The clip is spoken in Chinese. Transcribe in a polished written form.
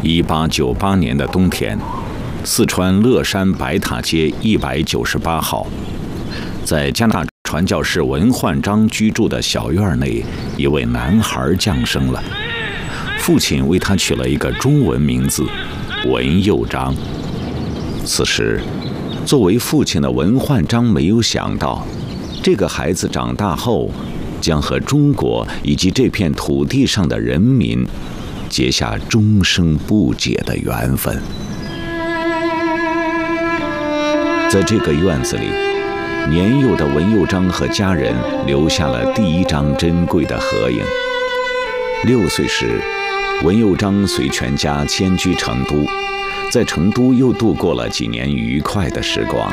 1898年的冬天，四川乐山白塔街198号，在加拿大传教士文焕章居住的小院内，一位男孩降生了。父亲为他取了一个中文名字文佑章。此时，作为父亲的文焕章没有想到，这个孩子长大后将和中国以及这片土地上的人民结下终生不解的缘分。在这个院子里，年幼的文佑章和家人留下了第一张珍贵的合影。6岁时，文佑章随全家迁居成都，在成都又度过了几年愉快的时光。